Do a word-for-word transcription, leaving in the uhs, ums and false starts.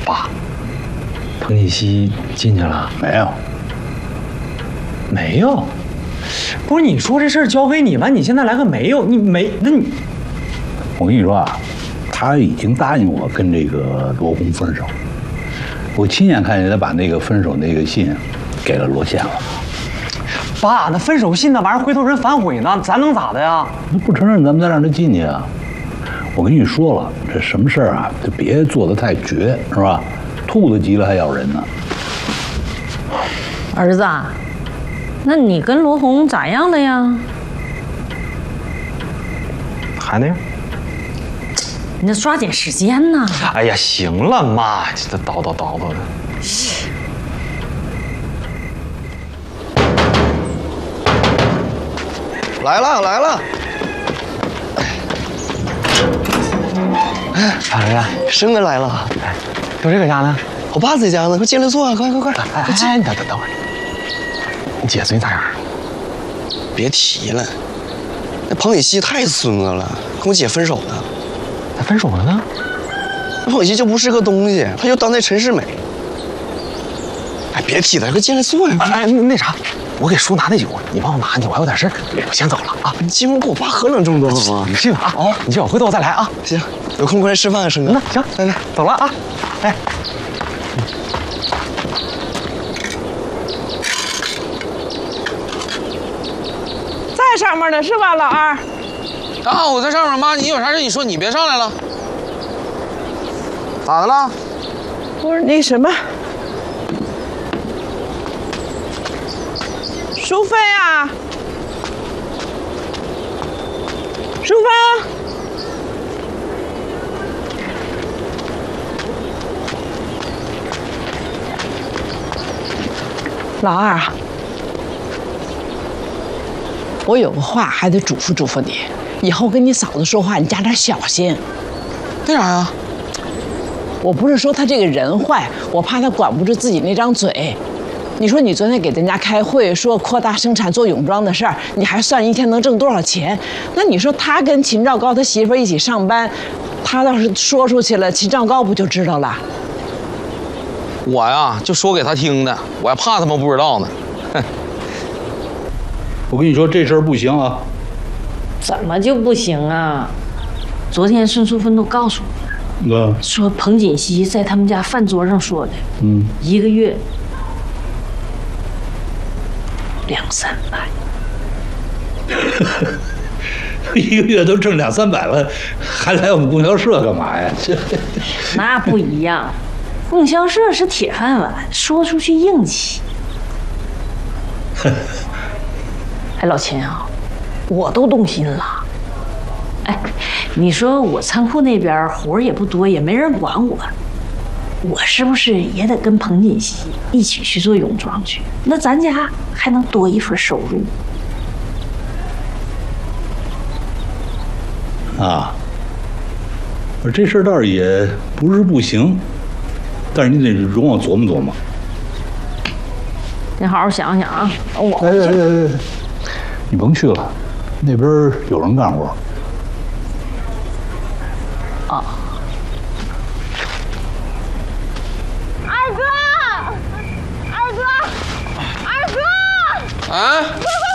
爸，彭锦熙进去了没有？ 没有。不是你说这事儿交给你完，你现在来个没有？你没那你， 我跟你说啊，他已经答应我跟这个罗红分手。我亲眼看见他把那个分手那个信给了罗宪了。 爸，那分手信那玩意儿回头人反悔呢，咱能咋的呀？ 那不承认，咱们再让他进去啊！我跟你说了，这什么事儿啊，就别做得太绝，是吧？兔子急了还咬人呢。 儿子，那你跟罗红咋样了呀？ 还那样？ 你得抓紧时间呐！ 哎呀，行了，妈，这叨叨叨叨的。 来了来了！ 哎，儿子， 生哥来了。 哎，就这个家呢？ 我爸在家呢，快进来坐啊！快快快！ 哎哎，你等等等会儿，你姐最近咋样？ 别提了，那彭锦熙太孙子了，跟我姐分手了。 咋分手了呢？ 那彭锦熙就不是个东西，他就当那陈世美。哎，别提了，快进来坐呀！ 哎，那啥，我给叔拿那酒，你帮我拿，你我还有点事，我先走了啊。 你进屋给我爸喝两盅多好吗？ 你去吧啊！哦，你去吧，回头我再来啊。 行，有空过来吃饭啊，生哥。 那行，来来，走了啊。哎。 在上面呢是吧，老二？ 啊，我在上面，妈，你有啥事你说，你别上来了。咋的了？ 不是那什么，淑芬啊，淑芬，老二啊，我有个话还得嘱咐嘱咐你，以后跟你嫂子说话你加点小心。 为啥呀？ 我不是说他这个人坏，我怕他管不住自己那张嘴。你说你昨天给咱家开会说扩大生产做泳装的事儿，你还算一天能挣多少钱？那你说他跟秦兆高他媳妇一起上班，他要是说出去了，秦兆高不就知道了？ 我呀，就说给他听的，我还怕他们不知道呢。哼！ 我跟你说，这事儿不行啊！ 怎么就不行啊？昨天孙淑芬都告诉我。 哥， 说彭锦熙在他们家饭桌上说的， 嗯， 一个月两三百， 一个月都挣两三百了，还来我们供销社干嘛呀？这那不一样，供销社是铁饭碗，说出去硬气。哎，老秦啊，我都动心了。哎，你说我仓库那边活也不多，也没人管我，我是不是也得跟彭锦熙一起去做泳装去？那咱家还能多一份收入啊！这事儿倒是也不是不行，但是你得容我琢磨琢磨。 你好好想想啊！我哎哎哎哎，你甭去了，那边有人干活。 啊！ 二哥，二哥，二哥！ 啊！ 快快